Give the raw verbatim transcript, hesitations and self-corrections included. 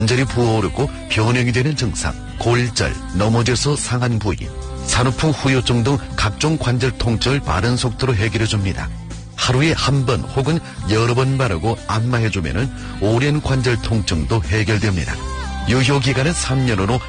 관절이 부어오르고 변형이 되는 증상, 골절, 넘어져서 상한 부위, 산후풍 후유증 등 각종 관절 통증을 빠른 속도로 해결해줍니다. 하루에 한 번 혹은 여러 번 바르고 안마해주면 오랜 관절 통증도 해결됩니다. 유효기간은 삼 년으로